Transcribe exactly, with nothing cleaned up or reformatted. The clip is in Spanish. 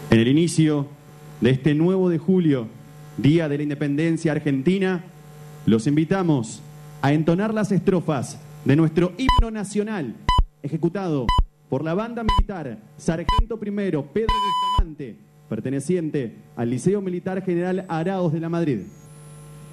En el inicio de este nuevo de julio, Día de la Independencia Argentina, los invitamos a entonar las estrofas de nuestro himno nacional, ejecutado por la banda militar Sargento Primero Pedro Bustamante, perteneciente al Liceo Militar General Araos de la Madrid.